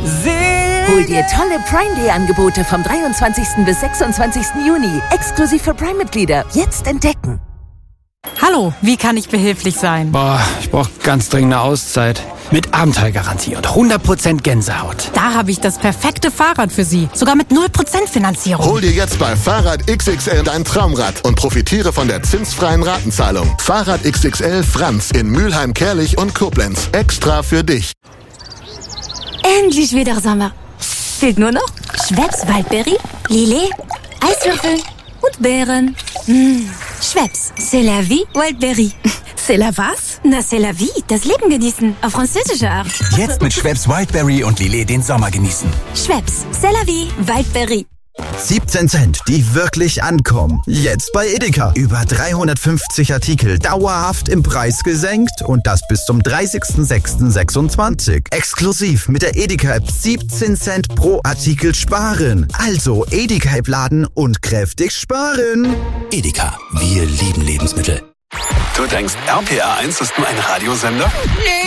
Hol dir tolle Prime Day Angebote vom 23. bis 26. Juni. Exklusiv für Prime-Mitglieder. Jetzt entdecken. Hallo, wie kann ich behilflich sein? Ich brauche ganz dringend eine Auszeit. Mit Abenteuergarantie und 100% Gänsehaut. Da habe ich das perfekte Fahrrad für Sie. Sogar mit 0% Finanzierung. Hol dir jetzt bei Fahrrad XXL dein Traumrad und profitiere von der zinsfreien Ratenzahlung. Fahrrad XXL Franz in Mülheim, Kerlich und Koblenz. Extra für dich. Endlich wieder Sommer. Fehlt nur noch Schweppes Waldbeere, Lillet, Eiswürfel und Beeren. Schweppes, c'est la vie, Waldbeere. C'est la was? Na, c'est la vie, das Leben genießen, auf französische Art. Jetzt mit Schweppes Wildberry und Lillet den Sommer genießen. Schweppes, c'est la vie, Waldbeere. 17 Cent, die wirklich ankommen. Jetzt bei Edeka. Über 350 Artikel dauerhaft im Preis gesenkt und das bis zum 30.06.26. Exklusiv mit der Edeka-App 17 Cent pro Artikel sparen. Also Edeka-App laden und kräftig sparen. Edeka, wir lieben Lebensmittel. Du denkst, RPR1 ist nur ein Radiosender? Nee.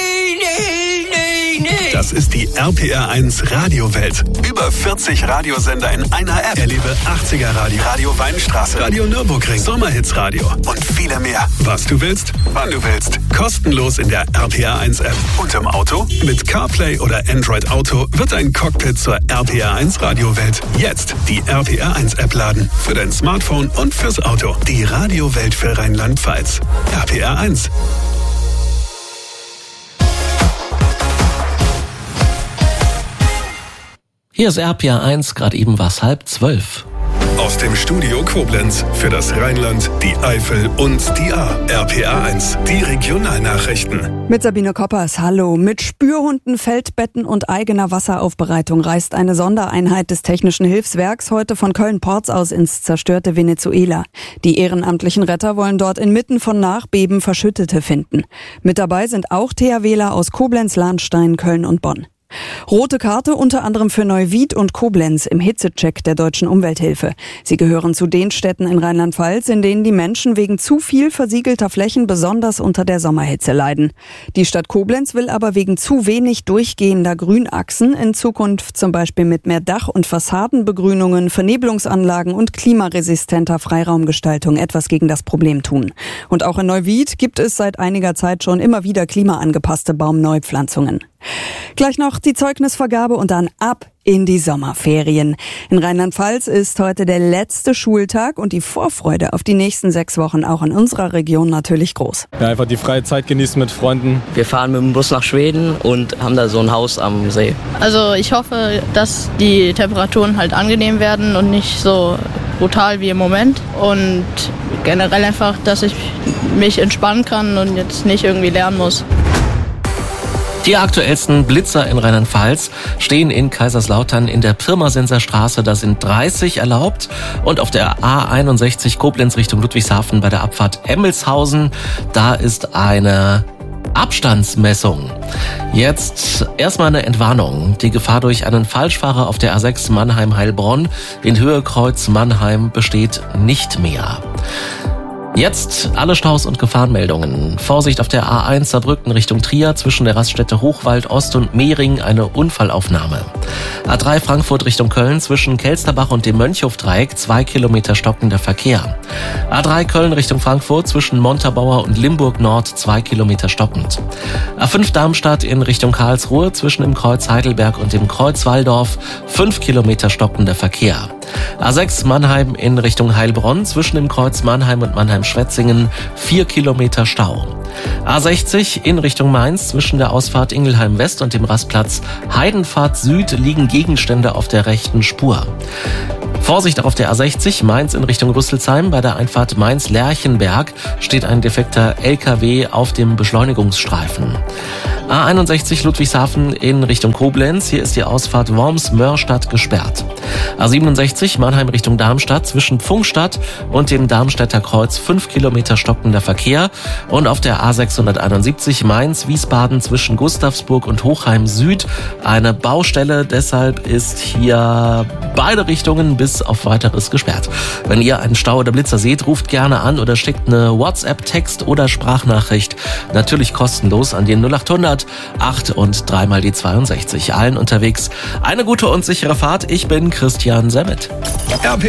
Das ist die RPR1 Radiowelt. Über 40 Radiosender in einer App. Erlebe 80er Radio, Radio Weinstraße, Radio Nürburgring, Sommerhits-Radio und viele mehr. Was du willst, wann du willst. Kostenlos in der RPR1-App. Und im Auto? Mit CarPlay oder Android Auto wird ein Cockpit zur RPR1 Radiowelt. Jetzt die RPR1-App laden. Für dein Smartphone und fürs Auto. Die Radiowelt für Rheinland-Pfalz. RPR1. Hier ist RPR1, gerade eben war es 11:30. Aus dem Studio Koblenz für das Rheinland, die Eifel und die Ahr. RPR1, die Regionalnachrichten. Mit Sabine Koppers, hallo. Mit Spürhunden, Feldbetten und eigener Wasseraufbereitung reist eine Sondereinheit des Technischen Hilfswerks heute von Köln-Porz aus ins zerstörte Venezuela. Die ehrenamtlichen Retter wollen dort inmitten von Nachbeben Verschüttete finden. Mit dabei sind auch THWler aus Koblenz, Lahnstein, Köln und Bonn. Rote Karte unter anderem für Neuwied und Koblenz im Hitzecheck der Deutschen Umwelthilfe. Sie gehören zu den Städten in Rheinland-Pfalz, in denen die Menschen wegen zu viel versiegelter Flächen besonders unter der Sommerhitze leiden. Die Stadt Koblenz will aber wegen zu wenig durchgehender Grünachsen in Zukunft zum Beispiel mit mehr Dach- und Fassadenbegrünungen, Vernebelungsanlagen und klimaresistenter Freiraumgestaltung etwas gegen das Problem tun. Und auch in Neuwied gibt es seit einiger Zeit schon immer wieder klimaangepasste Baumneupflanzungen. Gleich noch die Zeugnisvergabe und dann ab in die Sommerferien. In Rheinland-Pfalz ist heute der letzte Schultag und die Vorfreude auf die nächsten 6 Wochen auch in unserer Region natürlich groß. Ja, einfach die freie Zeit genießen mit Freunden. Wir fahren mit dem Bus nach Schweden und haben da so ein Haus am See. Also ich hoffe, dass die Temperaturen halt angenehm werden und nicht so brutal wie im Moment. Und generell einfach, dass ich mich entspannen kann und jetzt nicht irgendwie lernen muss. Die aktuellsten Blitzer in Rheinland-Pfalz stehen in Kaiserslautern in der Pirmasenser Straße. Da sind 30 erlaubt. Und auf der A61 Koblenz Richtung Ludwigshafen bei der Abfahrt Emmelshausen, da ist eine Abstandsmessung. Jetzt erstmal eine Entwarnung. Die Gefahr durch einen Falschfahrer auf der A6 Mannheim-Heilbronn in Höhe Kreuz Mannheim besteht nicht mehr. Jetzt alle Staus und Gefahrenmeldungen. Vorsicht auf der A1 Saarbrücken Richtung Trier zwischen der Raststätte Hochwald Ost und Mehring eine Unfallaufnahme. A3 Frankfurt Richtung Köln zwischen Kelsterbach und dem Mönchhofdreieck 2 Kilometer stockender Verkehr. A3 Köln Richtung Frankfurt zwischen Montabaur und Limburg Nord 2 Kilometer stockend. A5 Darmstadt in Richtung Karlsruhe zwischen dem Kreuz Heidelberg und dem Kreuz Walldorf 5 Kilometer stockender Verkehr. A6 Mannheim in Richtung Heilbronn zwischen dem Kreuz Mannheim und Mannheim-Schwetzingen 4 Kilometer Stau. A60 in Richtung Mainz zwischen der Ausfahrt Ingelheim West und dem Rastplatz Heidenfahrt Süd liegen Gegenstände auf der rechten Spur. Vorsicht auch auf der A60 Mainz in Richtung Rüsselsheim. Bei der Einfahrt Mainz-Lerchenberg steht ein defekter LKW auf dem Beschleunigungsstreifen. A61 Ludwigshafen in Richtung Koblenz. Hier ist die Ausfahrt Worms-Mörstadt gesperrt. A67 Mannheim Richtung Darmstadt zwischen Pfungstadt und dem Darmstädter Kreuz 5 Kilometer stockender Verkehr. Und auf der A671 Mainz-Wiesbaden zwischen Gustavsburg und Hochheim Süd eine Baustelle. Deshalb ist hier beide Richtungen bis auf weiteres gesperrt. Wenn ihr einen Stau oder Blitzer seht, ruft gerne an oder schickt eine WhatsApp-Text- oder Sprachnachricht. Natürlich kostenlos an den 0800 108 und dreimal die 62. Allen unterwegs eine gute und sichere Fahrt. Ich bin Christian Semmet.